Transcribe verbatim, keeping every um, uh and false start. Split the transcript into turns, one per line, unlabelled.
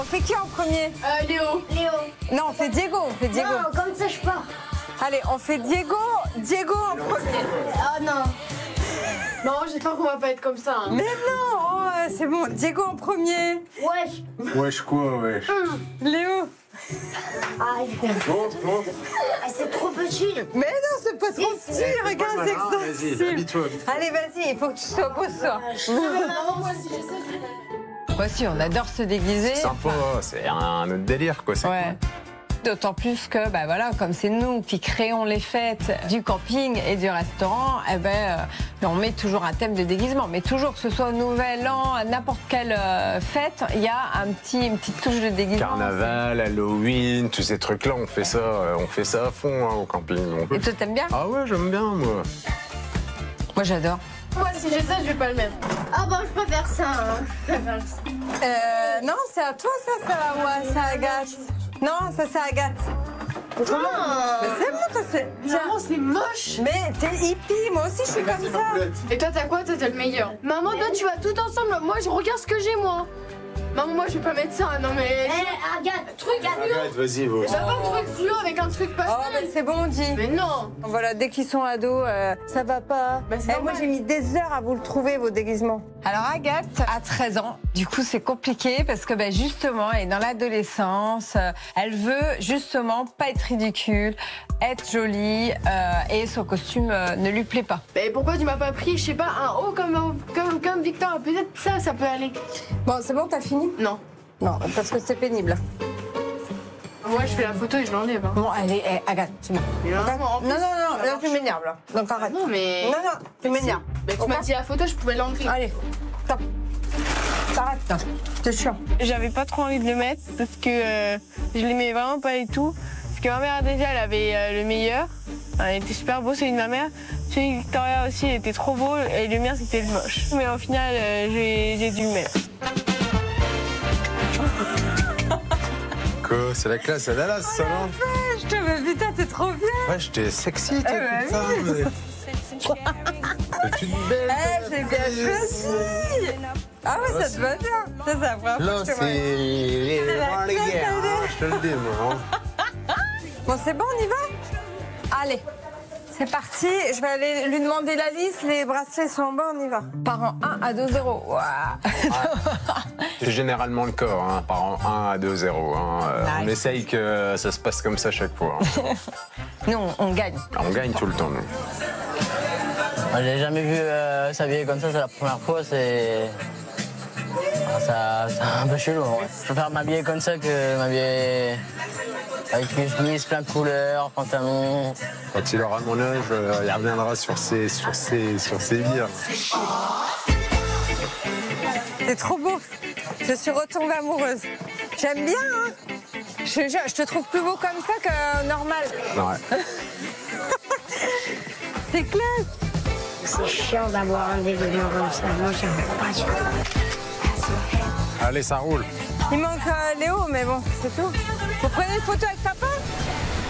On fait qui en premier?
Euh, Léo.
Léo.
Non, on fait Diego, on fait Diego.
Non, comme ça je pars.
Allez, on fait Diego, Diego en premier.
Oh non.
Non, j'espère qu'on va pas être comme ça. Hein.
Mais non, oh, c'est bon, Diego en premier.
Wesh.
Wesh quoi, wesh.
Léo.
Ah,
Montre, montre.
ah, c'est trop petit.
Mais non, c'est pas trop
Si,
petit, regarde, c'est
Vas-y,
extensible.
habille-toi.
Allez, vas-y, il faut que tu sois beau ce soir.
Maman, moi aussi, je sais.
Moi aussi, on adore se déguiser.
Sympa, c'est un autre délire quoi. C'est
Ouais. D'autant plus que, bah voilà, comme c'est nous qui créons les fêtes du camping et du restaurant, eh ben, euh, on met toujours un thème de déguisement. Mais toujours, que ce soit au Nouvel An, à n'importe quelle euh, fête, il y a un petit, une petite touche de déguisement.
Carnaval, Halloween, tous ces trucs-là, on fait ça, euh, on fait ça à fond hein, au camping. On peut-
Et toi, t'aimes bien?
Ah ouais, j'aime bien moi.
Moi, j'adore.
Moi, si j'ai ça, je vais pas le mettre.
Ah bon, je préfère ça. Hein. Je préfère ça.
Euh, non, c'est à toi, ça, ça, ouais, c'est Agathe. Non, ça, c'est Agathe. Mais c'est bon, toi, c'est... Tiens.
Maman, c'est moche.
Mais t'es hippie, moi aussi, je suis comme ça.
Et toi, t'as quoi? Toi, t'as le meilleur. Maman, toi, tu vas tout ensemble. Moi, je regarde ce que j'ai, moi. Maman, moi, je vais pas mettre ça. Non, mais.
Eh, Agathe,
Truc fluo.
Arrête, vas-y, va.
J'ai pas un truc fluo avec un truc
Oh,
pastel.
mais c'est bon, on dit.
Mais non.
Voilà, dès qu'ils sont ados, euh, ça va pas.
Bah, c'est
Eh, moi,
normal.
j'ai mis des heures à vous le trouver, vos déguisements. Alors, Agathe a treize ans. Du coup, c'est compliqué parce que, ben, justement, elle est dans l'adolescence. Euh, Elle veut, justement, pas être ridicule, être jolie euh, et son costume euh, ne lui plaît pas.
Mais pourquoi tu m'as pas pris, je sais pas, un haut comme, comme, comme Victor? Peut-être ça, ça peut aller.
Bon, c'est bon, t'as fini?
Non.
Non, parce que c'est pénible.
Moi, je fais la photo et je l'enlève. Hein.
Bon, allez, eh, Agathe, tu m'as.
Mais
Non,
maman, en plus,
non, non,
ça
là,
marche.
tu m'énerves, là. Donc, arrête.
Non, mais.
Non, non, tu m'énerves.
Mais tu m'as dit la photo, je pouvais l'enlever.
Allez, stop. T'arrêtes, là. C'est chiant.
J'avais pas trop envie de le mettre parce que euh, je l'aimais vraiment pas du tout. Parce que ma mère déjà elle avait euh, le meilleur. Enfin, il était super beau celui de ma mère. Celui de Victoria aussi il était trop beau et le mien c'était le moche. Mais au final euh, j'ai j'ai dû le mettre.
Quoi, c'est la classe à Dallas, ça non?
Je te veux, putain, t'es trop bien.
Ouais, j'étais sexy, toi,
Eh ben
putain. mais- T'es une belle.
Eh, j'ai bien choisi. Ah ouais, ça te va bien. Ça, c'est la première fois
Là,
que je te
c'est
vois.
les
C'est la
voir les
classe,
gars,
allez.
hein, je te le dis, moi. hein.
Bon, c'est bon, on y va? Allez, c'est parti. Je vais aller lui demander la liste. Les bracelets sont en bas, on y va. Parents un à deux zéro.
C'est généralement le cas, hein, par an un à deux zéro. Hein. Euh, On
Nice.
essaye que ça se passe comme ça chaque fois. hein.
Nous, on, on gagne.
On gagne tout le temps, nous.
Moi, j'ai jamais vu euh, s'habiller comme ça, c'est la première fois, c'est. Ah, ça, c'est un peu chelou. Ouais. Je préfère m'habiller comme ça que m'habiller avec une chemise plein de couleurs, pantalon.
Quand il aura mon âge, euh, il reviendra sur ses, sur ses, sur ses vires.
C'est trop beau. Je suis retombée amoureuse. J'aime bien, hein. Je, te jure, je te trouve plus beau comme ça que normal.
Ouais.
C'est classe.
C'est chiant d'avoir un déguisement comme ça. Moi, j'aime pas du tout.
Allez, ça roule.
Il manque euh, Léo, mais bon, c'est tout. Vous prenez une photo avec papa?